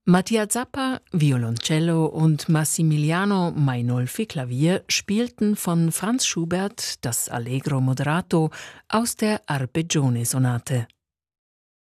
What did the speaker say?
Mattia Zappa, Violoncello und Massimiliano Mainolfi, Klavier, spielten von Franz Schubert das Allegro moderato aus der Arpeggione-Sonate.